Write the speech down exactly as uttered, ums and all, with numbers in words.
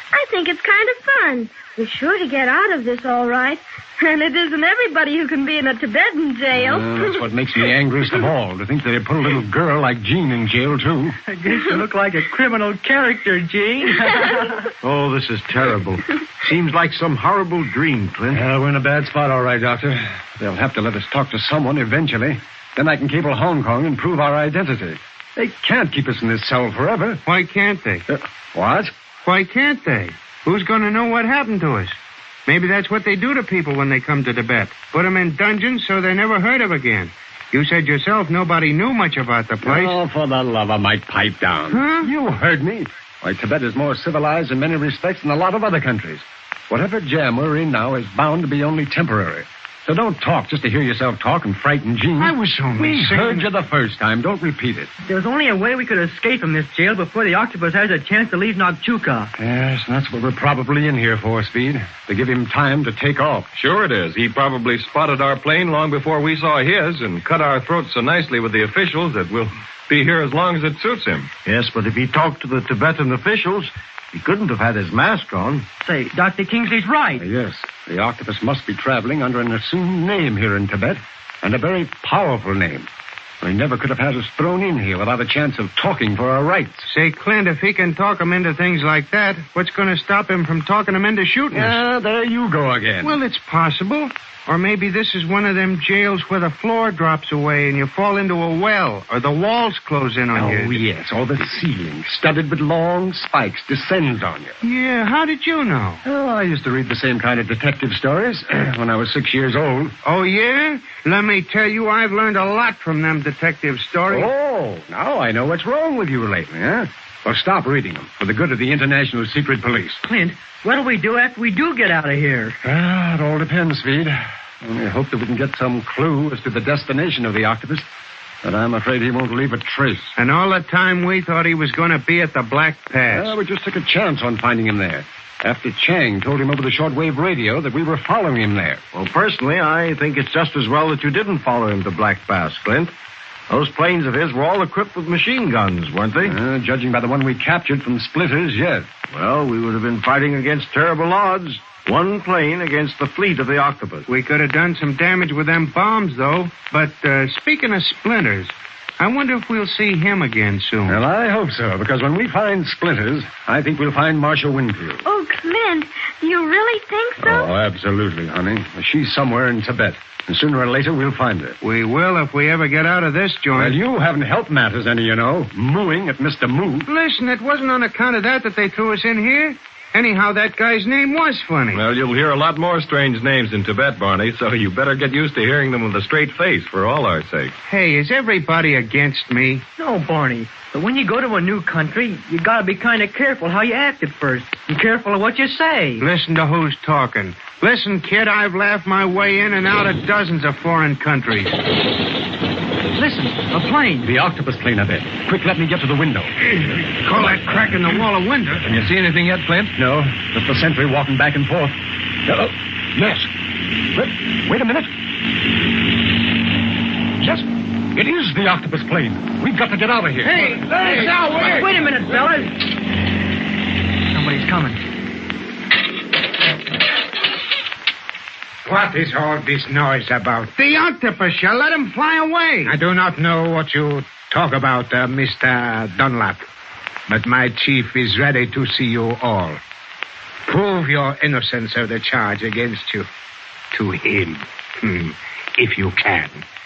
I think it's kind of fun. We're sure to get out of this all right. And it isn't everybody who can be in a Tibetan jail. Uh, that's what makes me angriest of all, to think they put a little girl like Jean in jail, too. I guess you look like a criminal character, Jean. Oh, this is terrible. Seems like some horrible dream, Clint. Yeah, we're in a bad spot, all right, Doctor. They'll have to let us talk to someone eventually. Then I can cable Hong Kong and prove our identity. They can't keep us in this cell forever. Why can't they? Uh, what? Why can't they? Who's going to know what happened to us? Maybe that's what they do to people when they come to Tibet. Put them in dungeons so they're never heard of again. You said yourself nobody knew much about the place. Oh, for the love of Mike, pipe down. Huh? You heard me. Why, Tibet is more civilized in many respects than a lot of other countries. Whatever jam we're in now is bound to be only temporary. So don't talk just to hear yourself talk and frighten Jean. I was only We saying... heard you the first time. Don't repeat it. There's only a way we could escape from this jail before the octopus has a chance to leave Nagchuka. Yes, and that's what we're probably in here for, Speed. To give him time to take off. Sure it is. He probably spotted our plane long before we saw his and cut our throats so nicely with the officials that we'll be here as long as it suits him. Yes, but if he talked to the Tibetan officials, he couldn't have had his mask on. Say, Doctor Kingsley's right. Uh, yes, the octopus must be traveling under an assumed name here in Tibet, and a very powerful name. He never could have had us thrown in here without a chance of talking for our rights. Say, Clint, if he can talk them into things like that, what's going to stop him from talking them into shooting us? Ah, there you go again. Well, it's possible. Or maybe this is one of them jails where the floor drops away and you fall into a well, or the walls close in on Oh, you. yes, or the ceiling, studded with long spikes, descends on you. Yeah, how did you know? Oh, I used to read the same kind of detective stories when I was six years old. Oh, yeah? Let me tell you, I've learned a lot from them detective stories. Oh, now I know what's wrong with you lately, huh? Well, stop reading them for the good of the International Secret Police. Clint, what'll we do after we do get out of here? Ah, it all depends, Speed. Only I hope that we can get some clue as to the destination of the octopus. But I'm afraid he won't leave a trace. And all the time we thought he was going to be at the Black Pass. Well, we just took a chance on finding him there. After Chang told him over the shortwave radio that we were following him there. Well, personally, I think it's just as well that you didn't follow him to Black Pass, Clint. Those planes of his were all equipped with machine guns, weren't they? Uh, judging by the one we captured from Splitters, yes. Well, we would have been fighting against terrible odds. One plane against the fleet of the octopus. We could have done some damage with them bombs, though. But uh, speaking of Splinters, I wonder if we'll see him again soon. Well, I hope so, because when we find Splinters, I think we'll find Marcia Winfield. Oh, Clint, do you really think so? Oh, absolutely, honey. She's somewhere in Tibet, and sooner or later we'll find her. We will if we ever get out of this joint. Well, you haven't helped matters any, you know, mooing at Mister Moo. Listen, it wasn't on account of that that they threw us in here. Anyhow, that guy's name was funny. Well, you'll hear a lot more strange names in Tibet, Barney, so you better get used to hearing them with a straight face for all our sakes. Hey, is everybody against me? No, Barney. But when you go to a new country, you gotta be kind of careful how you act at first. And careful of what you say. Listen to who's talking. Listen, kid, I've laughed my way in and out of dozens of foreign countries. Listen, a plane. The octopus plane up there. Quick, let me get to the window. Call that crack in the wall a window. Can you see anything yet, Clint? No. Just the sentry walking back and forth. Hello. Yes. Wait, wait a minute. Yes. It is the octopus plane. We've got to get out of here. Hey, hey, now, wait. Wait a minute, fellas. Somebody's coming. What is all this noise about? The octopus shall let him fly away. I do not know what you talk about, uh, Mister Dunlap, but my chief is ready to see you all. Prove your innocence of the charge against you to him, hmm, if you can.